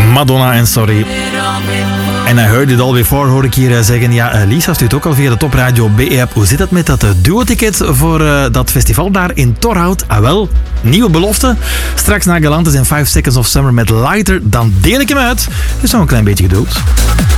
Madonna en Sorry. En I heard it all before, hoor ik hier zeggen. Ja, Lisa stuurt ook al via de Top Radio BE-app. Hoe zit het met dat duo-ticket voor dat festival daar in Torhout? Ah wel, nieuwe belofte. Straks na Galantis en 5 Seconds of Summer met Lighter, dan deel ik hem uit. Dus nog een klein beetje geduld.